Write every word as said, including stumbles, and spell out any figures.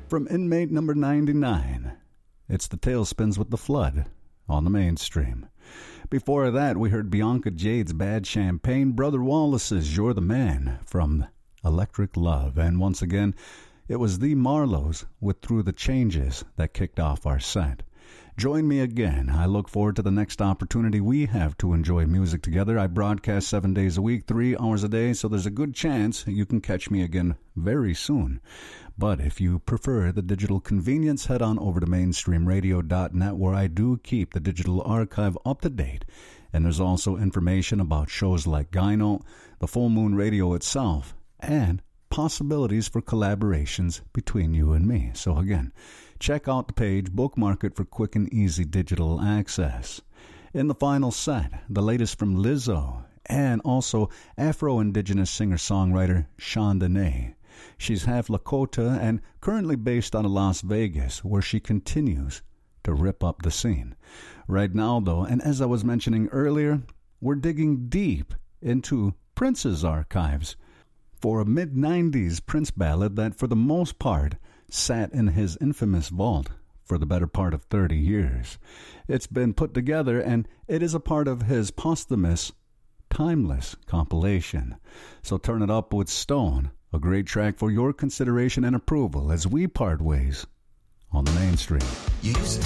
From inmate number ninety-nine, it's the Tailspins with the Flood on the mainstream. Before that, we heard Bianca Jade's Bad Champagne, Brother Wallace's You're the Man from Electric Love. And once again, it was the Marlows with Through the Changes that kicked off our set. Join me again. I look forward to the next opportunity we have to enjoy music together. I broadcast seven days a week, three hours a day, so there's a good chance you can catch me again very soon. But if you prefer the digital convenience, head on over to mainstream radio dot net, where I do keep the digital archive up to date. And there's also information about shows like Gyno, the Full Moon Radio itself, and possibilities for collaborations between you and me. So again, check out the page, bookmark it for quick and easy digital access. In the final set, the latest from Lizzo, and also Afro-Indigenous singer-songwriter Shonda. She's half Lakota and currently based out of Las Vegas, where she continues to rip up the scene. Right now, though, and as I was mentioning earlier, we're digging deep into Prince's archives for a mid nineties Prince ballad that, for the most part, sat in his infamous vault for the better part of thirty years. It's been put together, and it is a part of his posthumous Timeless compilation. So turn it up with Stone, a great track for your consideration and approval as we part ways on the mainstream. You used to